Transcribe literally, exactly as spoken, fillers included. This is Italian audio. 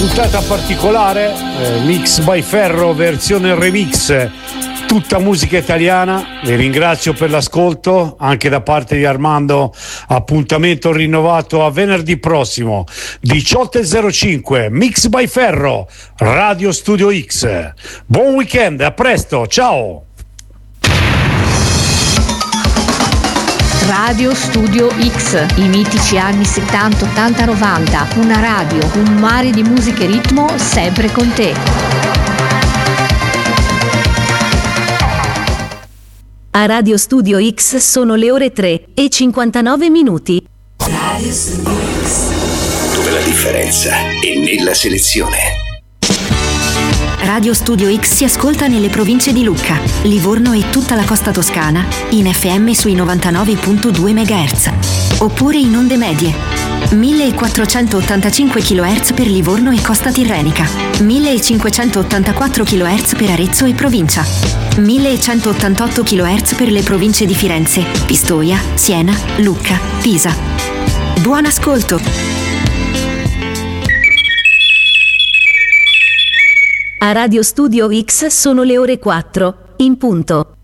puntata particolare, eh, Mix by Ferro versione remix, tutta musica italiana. Vi ringrazio per l'ascolto anche da parte di Armando. Appuntamento rinnovato a venerdì prossimo diciotto e zero cinque, Mix by Ferro, Radio Studio X. Buon weekend, a presto, ciao. Radio Studio X, i mitici anni settanta, ottanta, novanta, una radio, un mare di musica e ritmo sempre con te. A Radio Studio X sono le ore tre e cinquantanove minuti. Radio Studio X, dove la differenza è nella selezione. Radio Studio X si ascolta nelle province di Lucca, Livorno e tutta la costa toscana in F M sui novantanove virgola due megahertz oppure in onde medie millequattrocentottantacinque chilohertz per Livorno e costa tirrenica, millecinquecentottantaquattro chilohertz per Arezzo e provincia, millecentottantotto chilohertz per le province di Firenze, Pistoia, Siena, Lucca, Pisa. Buon ascolto! A Radio Studio X sono le ore quattro, in punto.